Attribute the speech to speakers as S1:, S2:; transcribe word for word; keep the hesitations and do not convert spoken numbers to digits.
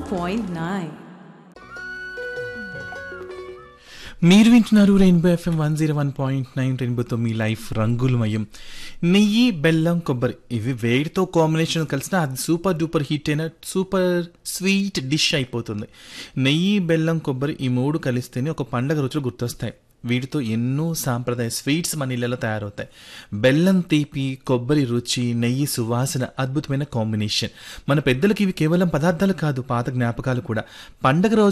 S1: Point nine.
S2: మీరు వింటున్నారు rainbow FM one zero one point nine. రెయిన్బోతో మీ లైఫ్ రంగులమయం. నెయ్యి, బెల్లం, కొబ్బరి ఇవి వేడితో కాంబినేషన్ కలిసిన అది సూపర్ డూపర్ హిట్ అయిన సూపర్ స్వీట్ డిష్ అయిపోతుంది. నెయ్యి, బెల్లం, కొబ్బరి ఈ మూడు కలిస్తేనే ఒక పండగ రుచులు గుర్తొస్తాయి. వీటితో ఎన్నో సాంప్రదాయ స్వీట్స్ మన ఇళ్లలో తయారవుతాయి. బెల్లం తీపి, కొబ్బరి రుచి, నెయ్యి సువాసన అద్భుతమైన కాంబినేషన్. మన పెద్దలకి ఇవి కేవలం పదార్థాలు కాదు, పాత జ్ఞాపకాలు కూడా. పండగ రోజు